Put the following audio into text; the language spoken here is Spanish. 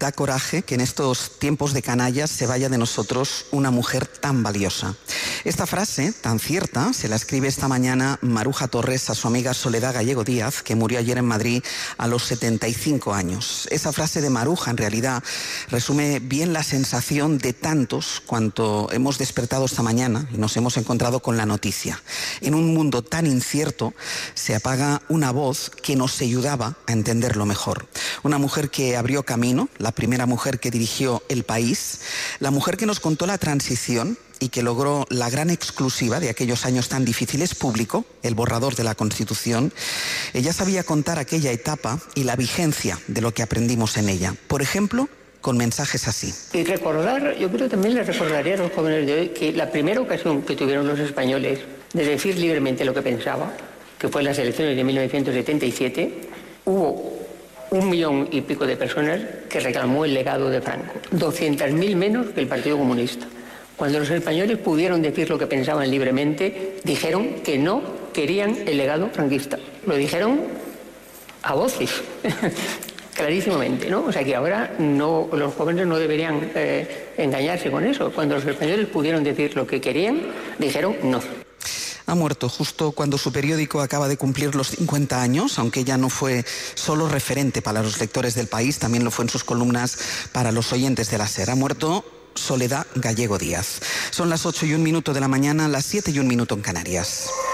Da coraje que en estos tiempos de canallas se vaya de nosotros una mujer tan valiosa. Esta frase, tan cierta, se la escribe esta mañana Maruja Torres a su amiga Soledad Gallego Díaz, que murió ayer en Madrid a los 75 años. Esa frase de Maruja, en realidad, resume bien la sensación de tantos cuanto hemos despertado esta mañana y nos hemos encontrado con la noticia. En un mundo tan incierto, se apaga una voz que nos ayudaba a entenderlo mejor. Una mujer que abrió camino, la primera mujer que dirigió el país, la mujer que nos contó la transición y que logró la gran exclusiva de aquellos años tan difíciles público, el borrador de la Constitución. Ella sabía contar aquella etapa y la vigencia de lo que aprendimos en ella. Por ejemplo, con mensajes así. Y recordar, yo creo que también les recordaría a los jóvenes de hoy que la primera ocasión que tuvieron los españoles de decir libremente lo que pensaba, que fue en las elecciones de 1977, hubo 1 millón y pico de personas que reclamó el legado de Franco. 200.000 menos que el Partido Comunista. Cuando los españoles pudieron decir lo que pensaban libremente, dijeron que no querían el legado franquista. Lo dijeron a voces, clarísimamente, ¿no? O sea que ahora no, los jóvenes no deberían engañarse con eso. Cuando los españoles pudieron decir lo que querían, dijeron no. Ha muerto justo cuando su periódico acaba de cumplir los 50 años, aunque ella no fue solo referente para los lectores del país, también lo fue en sus columnas para los oyentes de la SER. Ha muerto Soledad Gallego Díaz. Son las 8:01 de la mañana, las 7:01 en Canarias.